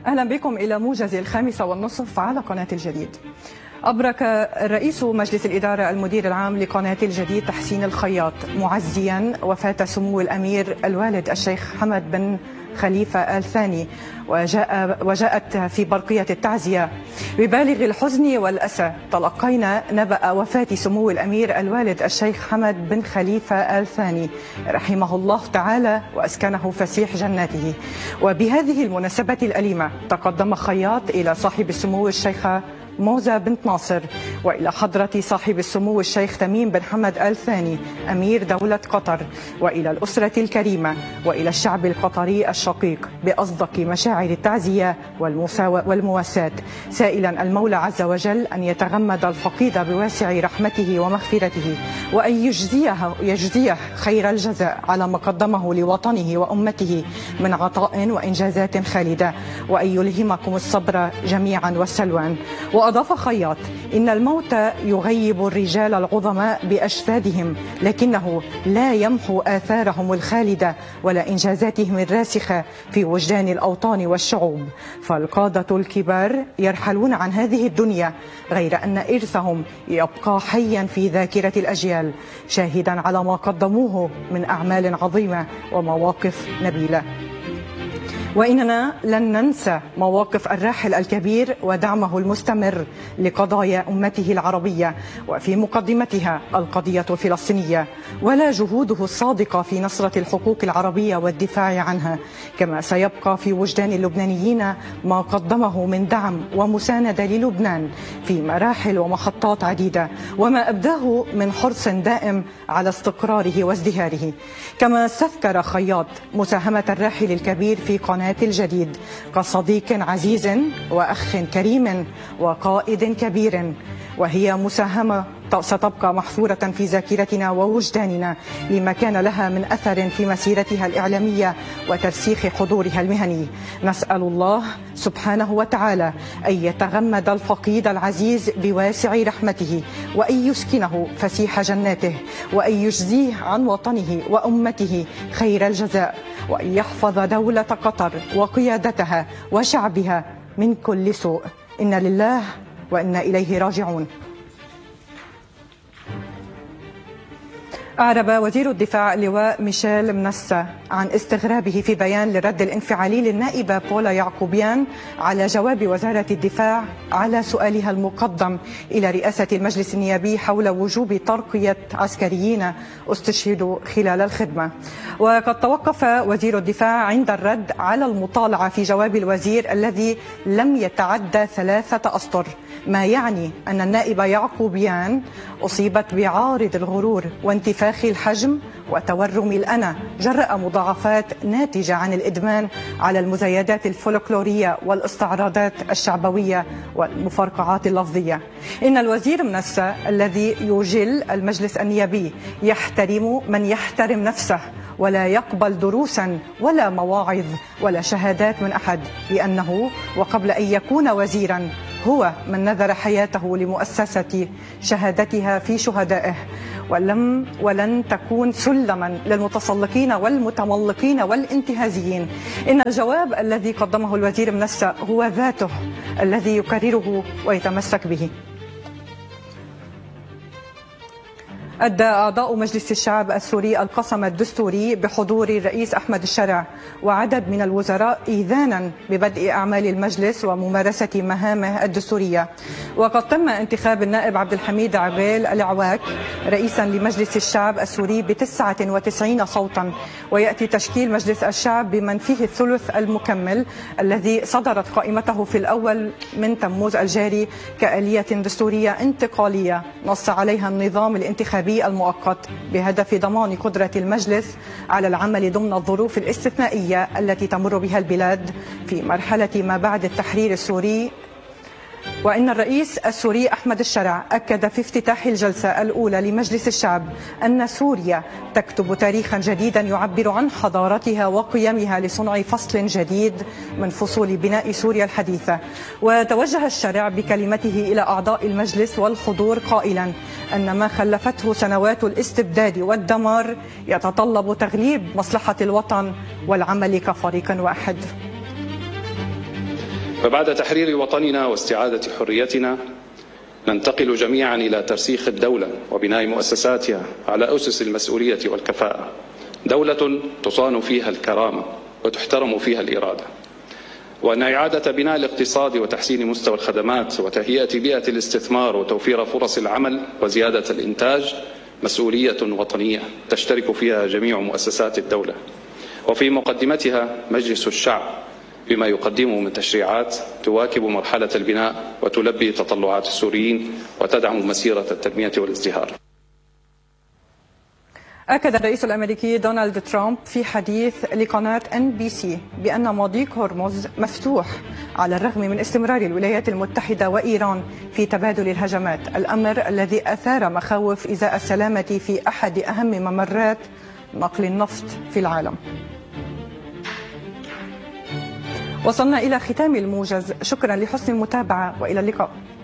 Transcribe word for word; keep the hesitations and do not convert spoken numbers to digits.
أهلا بكم إلى موجز الخامسة والنصف على قناة الجديد. أبرك رئيس مجلس الإدارة المدير العام لقناة الجديد تحسين الخياط معزيا وفاة سمو الأمير الوالد الشيخ حمد بن خليفة آل ثاني، وجاء وجاءت في برقية التعزية ببالغ الحزن والأسى تلقينا نبأ وفاة سمو الأمير الوالد الشيخ حمد بن خليفة آل ثاني رحمه الله تعالى وأسكنه فسيح جناته. وبهذه المناسبة الأليمة تقدم خياط إلى صاحب السمو الشيخة موزة بنت ناصر وإلى حضرة صاحب السمو الشيخ تميم بن حمد آل ثاني أمير دولة قطر وإلى الأسرة الكريمة وإلى الشعب القطري الشقيق بأصدق مشاعر التعزية والمواساة، سائلا المولى عز وجل أن يتغمد الفقيد بواسع رحمته ومغفرته، وأن يجزيه, يجزيه خير الجزاء على ما قدمه لوطنه وأمته من عطاء وإنجازات خالدة، وأن يلهمكم الصبر جميعا والسلوان. وأضاف خياط: إن الموت يغيب الرجال العظماء بأجسادهم، لكنه لا يمحو آثارهم الخالدة ولا إنجازاتهم الراسخة في وجدان الأوطان والشعوب، فالقادة الكبار يرحلون عن هذه الدنيا غير أن إرثهم يبقى حيا في ذاكرة الأجيال، شاهدا على ما قدموه من أعمال عظيمة ومواقف نبيلة. وإننا لن ننسى مواقف الراحل الكبير ودعمه المستمر لقضايا أمته العربية وفي مقدمتها القضية الفلسطينية، ولا جهوده الصادقة في نصرة الحقوق العربية والدفاع عنها، كما سيبقى في وجدان اللبنانيين ما قدمه من دعم ومساندة للبنان في مراحل ومحطات عديدة، وما أبداه من حرص دائم على استقراره وازدهاره. كما استذكر خياط مساهمة الراحل الكبير في قناة الجديد كصديق عزيز وأخ كريم وقائد كبير، وهي مساهمة ستبقى محفورة في ذاكرتنا ووجداننا لما كان لها من أثر في مسيرتها الإعلامية وترسيخ حضورها المهني. نسأل الله سبحانه وتعالى أن يتغمد الفقيد العزيز بواسع رحمته، وأن يسكنه فسيح جناته، وأن يجزيه عن وطنه وأمته خير الجزاء، وأن يحفظ دولة قطر وقيادتها وشعبها من كل سوء. إنا لله وإنا إليه راجعون. أعرب وزير الدفاع اللواء ميشيل منسى عن استغرابه في بيان للرد الانفعالي للنائبة بولا يعقوبيان على جواب وزارة الدفاع على سؤالها المقدم إلى رئاسة المجلس النيابي حول وجوب ترقية عسكريين استشهدوا خلال الخدمة. وقد توقف وزير الدفاع عند الرد على المطالعة في جواب الوزير الذي لم يتعدى ثلاثة أسطر، ما يعني أن النائبة يعقوبيان أصيبت بعارض الغرور وانتفاخ الحجم وتورم الأنا جراء مضاعفات ناتجة عن الإدمان على المزايدات الفولكلورية والاستعراضات الشعبوية والمفرقعات اللفظية. إن الوزير منسى الذي يجل المجلس النيابي يحترم من يحترم نفسه، ولا يقبل دروسا ولا مواعظ ولا شهادات من أحد، لأنه وقبل أن يكون وزيرا هو من نذر حياته لمؤسسة شهادتها في شهدائه، ولم ولن تكون سلما للمتسلقين والمتملقين والانتهازيين. إن الجواب الذي قدمه الوزير منسى هو ذاته الذي يكرره ويتمسك به. أدى أعضاء مجلس الشعب السوري القسم الدستوري بحضور الرئيس أحمد الشرع وعدد من الوزراء إذانا ببدء أعمال المجلس وممارسة مهامه الدستورية. وقد تم انتخاب النائب عبد الحميد عبيل العواك رئيسا لمجلس الشعب السوري بتسعة وتسعين صوتا، ويأتي تشكيل مجلس الشعب بمن فيه الثلث المكمل الذي صدرت قائمته في الأول من تموز الجاري كآلية دستورية انتقالية نص عليها النظام الانتخابي المؤقت بهدف ضمان قدرة المجلس على العمل ضمن الظروف الاستثنائية التي تمر بها البلاد في مرحلة ما بعد التحرير السوري. وإن الرئيس السوري أحمد الشرع أكد في افتتاح الجلسة الأولى لمجلس الشعب أن سوريا تكتب تاريخا جديدا يعبر عن حضارتها وقيمها لصنع فصل جديد من فصول بناء سوريا الحديثة. وتوجه الشرع بكلمته إلى أعضاء المجلس والحضور قائلا أن ما خلفته سنوات الاستبداد والدمار يتطلب تغليب مصلحة الوطن والعمل كفريق واحد. فبعد تحرير وطننا واستعادة حريتنا ننتقل جميعا إلى ترسيخ الدولة وبناء مؤسساتها على أسس المسؤولية والكفاءة، دولة تصان فيها الكرامة وتحترم فيها الإرادة، وأن إعادة بناء الاقتصاد وتحسين مستوى الخدمات وتهيئة بيئة الاستثمار وتوفير فرص العمل وزيادة الإنتاج مسؤولية وطنية تشترك فيها جميع مؤسسات الدولة، وفي مقدمتها مجلس الشعب بما يقدمه من تشريعات تواكب مرحلة البناء وتلبي تطلعات السوريين وتدعم مسيرة التنمية والازدهار. أكد الرئيس الأمريكي دونالد ترامب في حديث لقناة إن بي سي بأن مضيق هرمز مفتوح على الرغم من استمرار الولايات المتحدة وإيران في تبادل الهجمات، الأمر الذي أثار مخاوف إزاء السلامة في أحد أهم ممرات نقل النفط في العالم. وصلنا إلى ختام الموجز، شكرا لحسن المتابعة وإلى اللقاء.